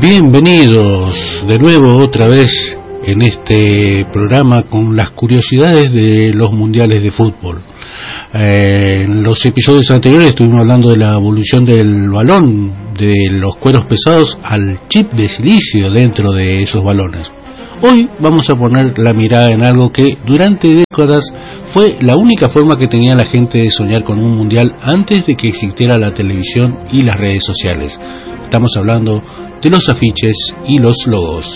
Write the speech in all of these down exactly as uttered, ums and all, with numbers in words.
Bienvenidos de nuevo otra vez en este programa con las curiosidades de los mundiales de fútbol. Eh, en los episodios anteriores estuvimos hablando de la evolución del balón, de los cueros pesados al chip de silicio dentro de esos balones. Hoy vamos a poner la mirada en algo que durante décadas fue la única forma que tenía la gente de soñar con un mundial antes de que existiera la televisión y las redes sociales. Estamos hablando de los afiches y los logos.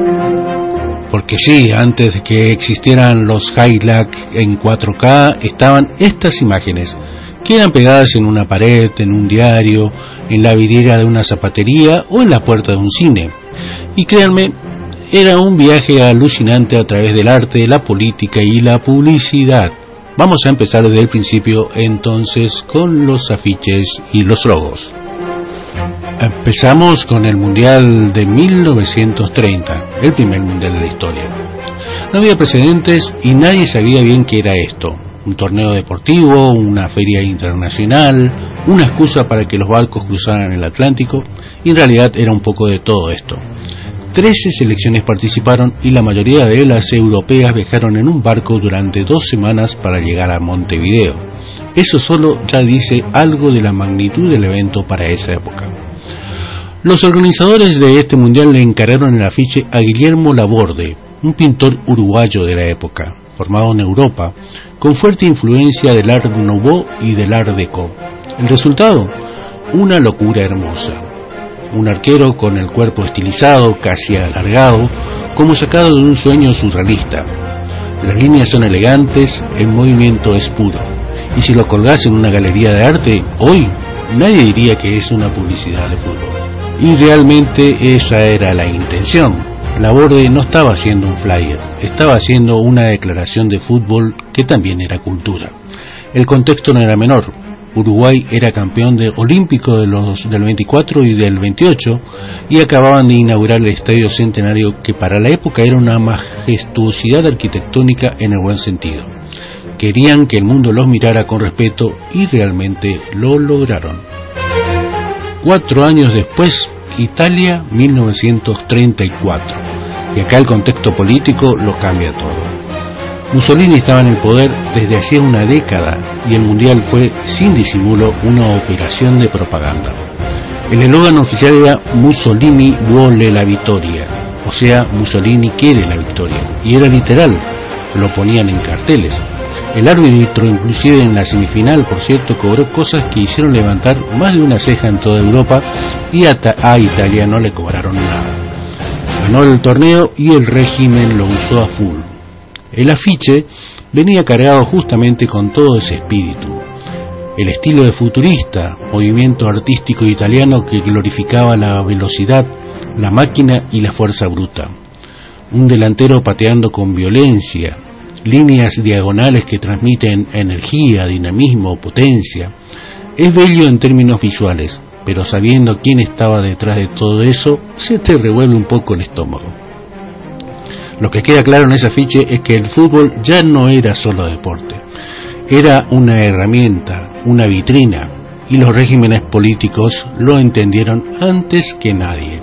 Porque sí, antes de que existieran los highlights en cuatro K, estaban estas imágenes, que eran pegadas en una pared, en un diario, en la vidriera de una zapatería o en la puerta de un cine. Y créanme, era un viaje alucinante a través del arte, la política y la publicidad. Vamos a empezar desde el principio entonces con los afiches y los logos. Empezamos con el Mundial de mil novecientos treinta, el primer mundial de la historia. No había precedentes y nadie sabía bien qué era esto. Un torneo deportivo, una feria internacional, una excusa para que los barcos cruzaran el Atlántico, y en realidad era un poco de todo esto. Trece selecciones participaron y la mayoría de las europeas viajaron en un barco durante dos semanas para llegar a Montevideo. Eso solo ya dice algo de la magnitud del evento para esa época. Los organizadores de este mundial le encargaron el afiche a Guillermo Laborde, un pintor uruguayo de la época, formado en Europa, con fuerte influencia del Art Nouveau y del Art Deco. El resultado, una locura hermosa. Un arquero con el cuerpo estilizado, casi alargado, como sacado de un sueño surrealista. Las líneas son elegantes, el movimiento es puro. Y si lo colgás en una galería de arte, hoy nadie diría que es una publicidad de fútbol. Y realmente esa era la intención. Laborde no estaba haciendo un flyer, estaba haciendo una declaración de fútbol que también era cultura. El contexto no era menor. Uruguay era campeón de olímpico de los del veinticuatro y del veintiocho y acababan de inaugurar el Estadio Centenario, que para la época era una majestuosidad arquitectónica en el buen sentido. Querían que el mundo los mirara con respeto y realmente lo lograron. Cuatro años después, Italia, mil novecientos treinta y cuatro, y acá el contexto político lo cambia todo. Mussolini estaba en el poder desde hacía una década y el mundial fue, sin disimulo, una operación de propaganda. El eslogan oficial era Mussolini vuole la vittoria, o sea, Mussolini quiere la victoria, y era literal, lo ponían en carteles. El árbitro, inclusive en la semifinal, por cierto, cobró cosas que hicieron levantar más de una ceja en toda Europa, y a, a Italia no le cobraron nada. Ganó el torneo y el régimen lo usó a full. El afiche venía cargado justamente con todo ese espíritu. El estilo de futurista, movimiento artístico italiano que glorificaba la velocidad, la máquina y la fuerza bruta. Un delantero pateando con violencia, líneas diagonales que transmiten energía, dinamismo, potencia. Es bello en términos visuales, pero sabiendo quién estaba detrás de todo eso, se te revuelve un poco el estómago. Lo que queda claro en ese afiche es que el fútbol ya no era solo deporte, era una herramienta, una vitrina, y los regímenes políticos lo entendieron antes que nadie.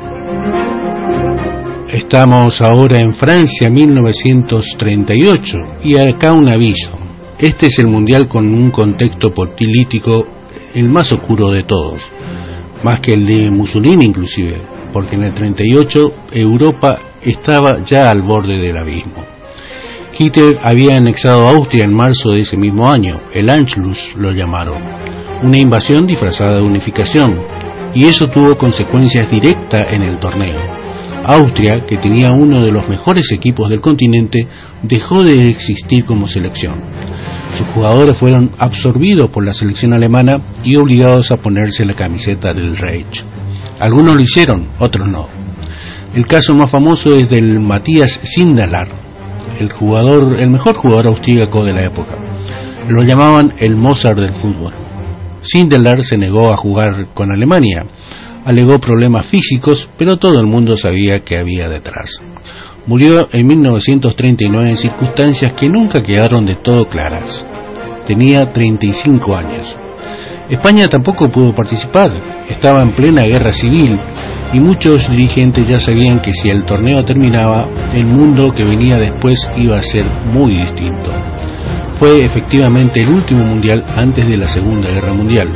Estamos ahora en Francia, mil novecientos treinta y ocho, y acá un aviso. Este es el mundial con un contexto político el más oscuro de todos, más que el de Mussolini inclusive, porque en el treinta y ocho Europa estaba ya al borde del abismo. Hitler había anexado a Austria en marzo de ese mismo año, el Anschluss lo llamaron, una invasión disfrazada de unificación, y eso tuvo consecuencias directas en el torneo. Austria, que tenía uno de los mejores equipos del continente, dejó de existir como selección. Sus jugadores fueron absorbidos por la selección alemana y obligados a ponerse la camiseta del Reich. Algunos lo hicieron, otros no. El caso más famoso es del Matthias Sindelar, el jugador, el mejor jugador austríaco de la época. Lo llamaban el Mozart del fútbol. Sindelar se negó a jugar con Alemania. Alegó problemas físicos, pero todo el mundo sabía qué había detrás. Murió en mil novecientos treinta y nueve en circunstancias que nunca quedaron de todo claras. Tenía treinta y cinco años. España tampoco pudo participar, estaba en plena guerra civil y muchos dirigentes ya sabían que si el torneo terminaba, el mundo que venía después iba a ser muy distinto. Fue efectivamente el último mundial antes de la Segunda Guerra Mundial.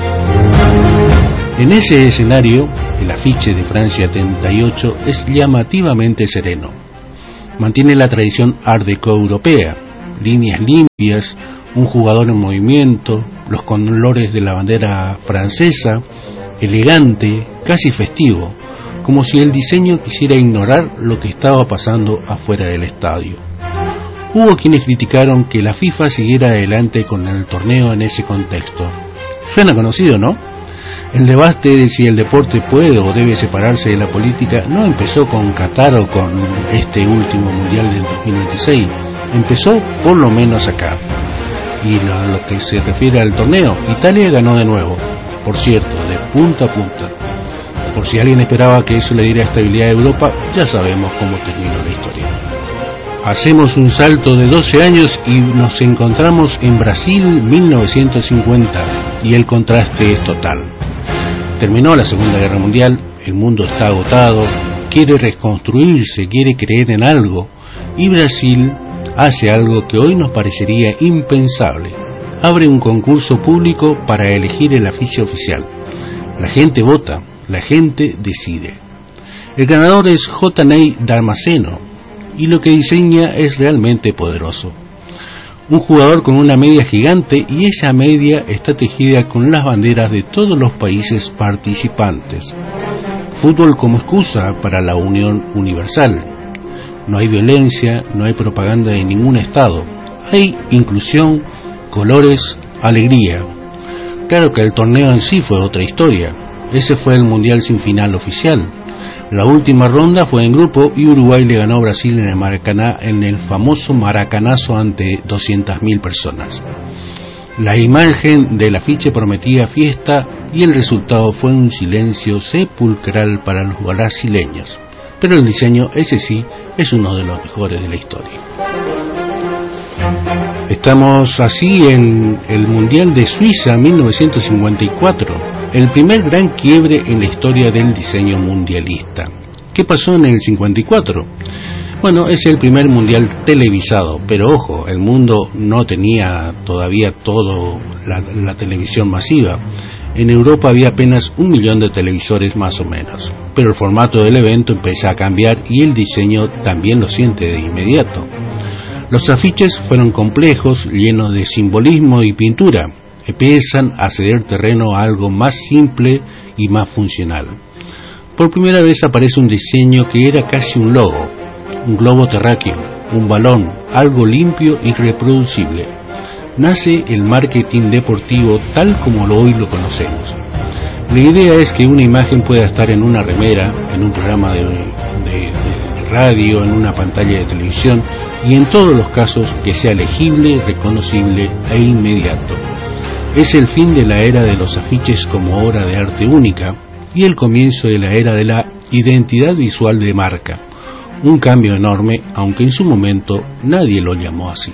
En ese escenario, el afiche de Francia setenta y ocho es llamativamente sereno. Mantiene la tradición Art Deco europea, líneas limpias, un jugador en movimiento, los colores de la bandera francesa, elegante, casi festivo, como si el diseño quisiera ignorar lo que estaba pasando afuera del estadio. Hubo quienes criticaron que la FIFA siguiera adelante con el torneo en ese contexto. Suena conocido, ¿no? El debate de si el deporte puede o debe separarse de la política no empezó con Qatar o con este último mundial del dos mil veintiséis, empezó por lo menos acá. Y a lo que se refiere al torneo, Italia ganó de nuevo, por cierto, de punta a punta. Por si alguien esperaba que eso le diera estabilidad a Europa, ya sabemos cómo terminó la historia. Hacemos un salto de doce años y nos encontramos en Brasil mil novecientos cincuenta, y el contraste es total. Terminó la Segunda Guerra Mundial, el mundo está agotado, quiere reconstruirse, quiere creer en algo, y Brasil hace algo que hoy nos parecería impensable. Abre un concurso público para elegir el afiche oficial. La gente vota, la gente decide. El ganador es J. Ney Damasceno, y lo que diseña es realmente poderoso. Un jugador con una media gigante, y esa media está tejida con las banderas de todos los países participantes. Fútbol como excusa para la unión universal. No hay violencia, no hay propaganda de ningún estado. Hay inclusión, colores, alegría. Claro que el torneo en sí fue otra historia. Ese fue el mundial sin final oficial. La última ronda fue en grupo y Uruguay le ganó a Brasil en el Maracaná, en el famoso Maracanazo, ante doscientas mil personas. La imagen del afiche prometía fiesta y el resultado fue un silencio sepulcral para los brasileños. Pero el diseño, ese sí, es uno de los mejores de la historia. Estamos así en el Mundial de Suiza mil novecientos cincuenta y cuatro, el primer gran quiebre en la historia del diseño mundialista. ¿Qué pasó en el cincuenta y cuatro? Bueno, es el primer mundial televisado, pero ojo, el mundo no tenía todavía todo la, la televisión masiva. En Europa había apenas un millón de televisores más o menos, pero el formato del evento empieza a cambiar y el diseño también lo siente de inmediato. Los afiches fueron complejos, llenos de simbolismo y pintura. Empiezan a ceder terreno a algo más simple y más funcional. Por primera vez aparece un diseño que era casi un logo, un globo terráqueo, un balón, algo limpio y reproducible. Nace el marketing deportivo tal como hoy lo conocemos. La idea es que una imagen pueda estar en una remera, en un programa de, de, de radio, en una pantalla de televisión, y en todos los casos que sea legible, reconocible e inmediato. Es el fin de la era de los afiches como obra de arte única y el comienzo de la era de la identidad visual de marca. Un cambio enorme, aunque en su momento nadie lo llamó así.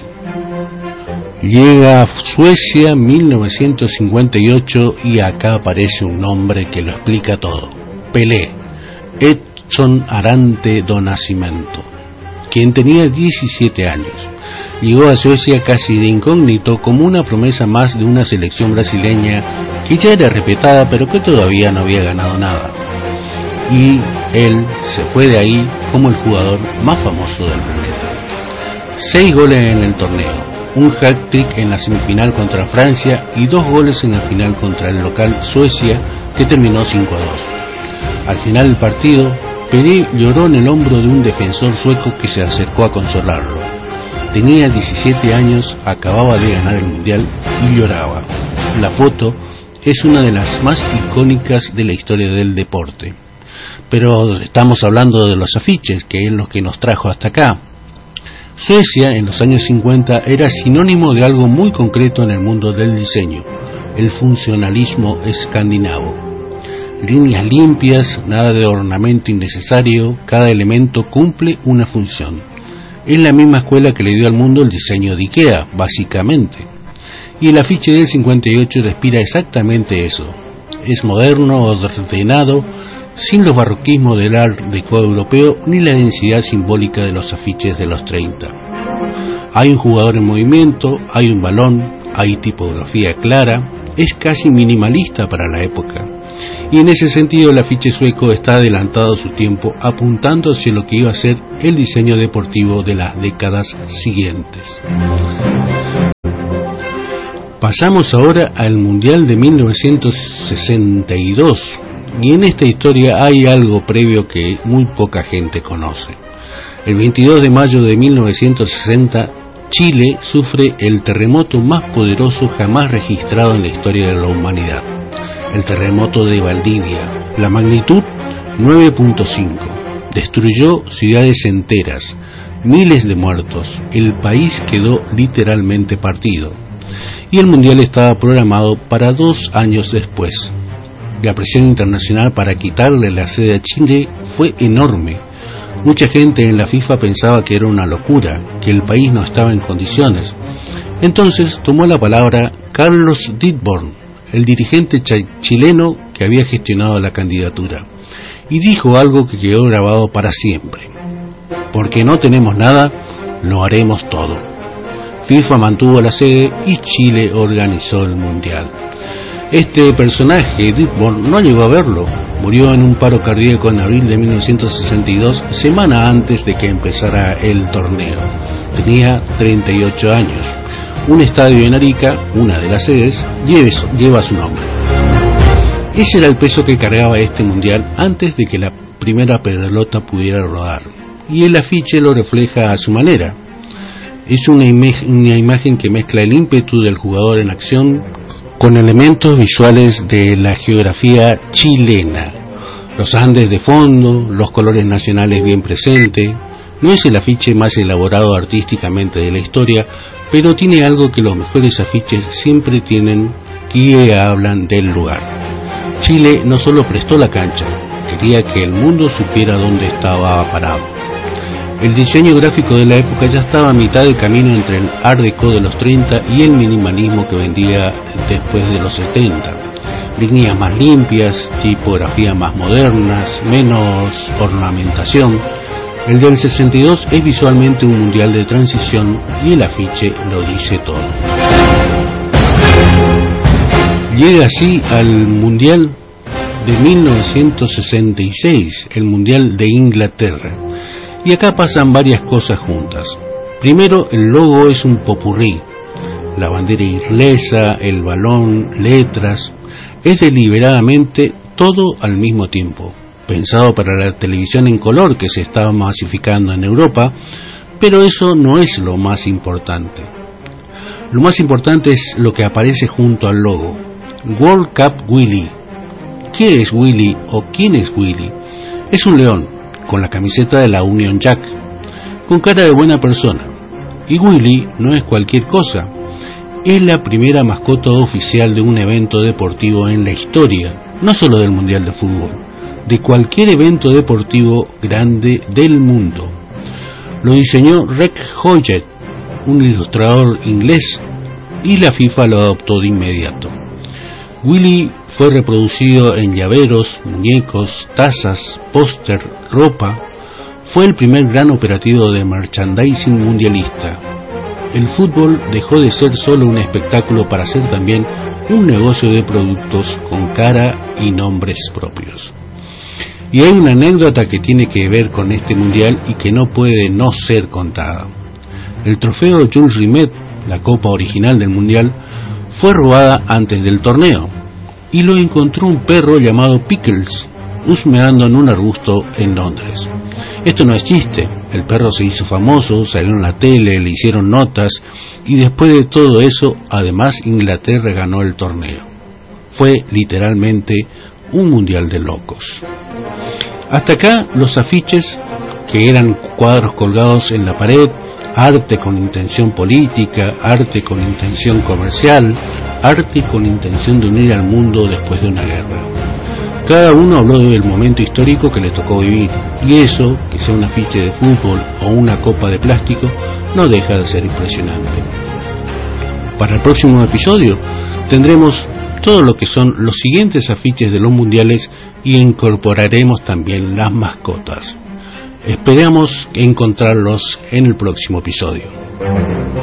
Llega Suecia mil novecientos cincuenta y ocho y acá aparece un nombre que lo explica todo. Pelé, Edson Arantes do Nascimento, quien tenía diecisiete años. Llegó a Suecia casi de incógnito como una promesa más de una selección brasileña que ya era respetada pero que todavía no había ganado nada. Y él se fue de ahí como el jugador más famoso del planeta. Seis goles en el torneo, un hat-trick en la semifinal contra Francia y dos goles en la final contra el local Suecia, que terminó cinco a dos. Al final del partido, Pelé lloró en el hombro de un defensor sueco que se acercó a consolarlo. Tenía diecisiete años, acababa de ganar el mundial y lloraba. La foto es una de las más icónicas de la historia del deporte. Pero estamos hablando de los afiches, que es lo que nos trajo hasta acá. Suecia en los años cincuenta era sinónimo de algo muy concreto en el mundo del diseño, el funcionalismo escandinavo. Líneas limpias, nada de ornamento innecesario, cada elemento cumple una función. Es la misma escuela que le dio al mundo el diseño de IKEA, básicamente. Y el afiche del cincuenta y ocho respira exactamente eso. Es moderno, ordenado, sin los barroquismos del Art Deco europeo ni la densidad simbólica de los afiches de los treinta. Hay un jugador en movimiento, hay un balón, hay tipografía clara, es casi minimalista para la época. Y en ese sentido el afiche sueco está adelantado a su tiempo, apuntando hacia lo que iba a ser el diseño deportivo de las décadas siguientes. Pasamos ahora al Mundial de mil novecientos sesenta y dos, y en esta historia hay algo previo que muy poca gente conoce. El veintidós de mayo de mil novecientos sesenta, Chile sufre el terremoto más poderoso jamás registrado en la historia de la humanidad, el terremoto de Valdivia. La magnitud nueve punto cinco, destruyó ciudades enteras, miles de muertos, el país quedó literalmente partido. Y el Mundial estaba programado para dos años después. La presión internacional para quitarle la sede a Chile fue enorme. Mucha gente en la FIFA pensaba que era una locura, que el país no estaba en condiciones. Entonces tomó la palabra Carlos Dittborn, el dirigente chileno que había gestionado la candidatura, y dijo algo que quedó grabado para siempre: porque no tenemos nada, lo haremos todo. FIFA mantuvo la sede y Chile organizó el Mundial. Este personaje, Dittborn, no llegó a verlo. Murió en un paro cardíaco en abril de mil novecientos sesenta y dos, semana antes de que empezara el torneo. Tenía treinta y ocho años. Un estadio en Arica, una de las sedes, lleva su nombre. Ese era el peso que cargaba este Mundial antes de que la primera pelota pudiera rodar. Y el afiche lo refleja a su manera. Es una, ima- una imagen que mezcla el ímpetu del jugador en acción con elementos visuales de la geografía chilena. Los Andes de fondo, los colores nacionales bien presentes. No es el afiche más elaborado artísticamente de la historia, pero tiene algo que los mejores afiches siempre tienen, que hablan del lugar. Chile no solo prestó la cancha, quería que el mundo supiera dónde estaba parado. El diseño gráfico de la época ya estaba a mitad del camino entre el Art Deco de los treinta y el minimalismo que vendía después de los setenta. Líneas más limpias, tipografía más modernas, menos ornamentación. El del sesenta y dos es visualmente un mundial de transición y el afiche lo dice todo. Llega así al Mundial de mil novecientos sesenta y seis, el Mundial de Inglaterra. Y acá pasan varias cosas juntas. Primero, el logo es un popurrí. La bandera inglesa, el balón, letras. Es deliberadamente todo al mismo tiempo. Pensado para la televisión en color que se estaba masificando en Europa, pero eso no es lo más importante. Lo más importante es lo que aparece junto al logo. World Cup Willy. ¿Qué es Willy o quién es Willy? Es un león con la camiseta de la Union Jack, con cara de buena persona. Y Willy no es cualquier cosa, es la primera mascota oficial de un evento deportivo en la historia, no solo del Mundial de Fútbol, de cualquier evento deportivo grande del mundo. Lo diseñó Reg Hoyt, un ilustrador inglés, y la FIFA lo adoptó de inmediato. Willy fue reproducido en llaveros, muñecos, tazas, póster, ropa. Fue el primer gran operativo de merchandising mundialista. El fútbol dejó de ser solo un espectáculo para ser también un negocio de productos con cara y nombres propios. Y hay una anécdota que tiene que ver con este mundial y que no puede no ser contada. El trofeo Jules Rimet, la copa original del mundial, fue robada antes del torneo y lo encontró un perro llamado Pickles husmeando en un arbusto en Londres. Esto no es chiste, el perro se hizo famoso, salió en la tele, le hicieron notas y después de todo eso, además Inglaterra ganó el torneo. Fue literalmente un mundial de locos. Hasta acá los afiches, que eran cuadros colgados en la pared, arte con intención política, arte con intención comercial, arte con intención de unir al mundo después de una guerra. Cada uno habló del momento histórico que le tocó vivir, y eso, que sea un afiche de fútbol o una copa de plástico, no deja de ser impresionante. Para el próximo episodio tendremos todo lo que son los siguientes afiches de los mundiales y incorporaremos también las mascotas. Esperamos encontrarlos en el próximo episodio.